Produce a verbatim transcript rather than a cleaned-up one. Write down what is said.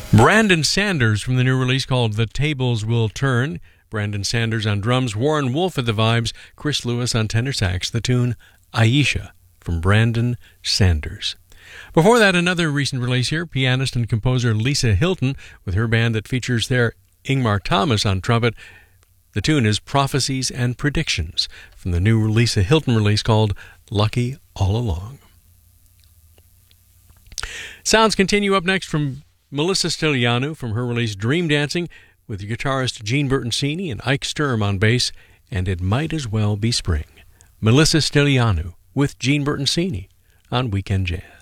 Brandon Sanders from the new release called The Tables Will Turn. Brandon Sanders on drums, Warren Wolf at the vibes, Chris Lewis on tenor sax. The tune Aisha from Brandon Sanders. Before that, another recent release here, pianist and composer Lisa Hilton with her band that features their Ingmar Thomas on trumpet. The tune is Prophecies and Predictions from the new Lisa Hilton release called Lucky All Along. Sounds continue up next from Melissa Stilianu from her release Dream Dancing with guitarist Gene Bertoncini and Ike Sturm on bass, and It Might As Well Be Spring. Melissa Stilianu with Gene Bertoncini on Weekend Jazz.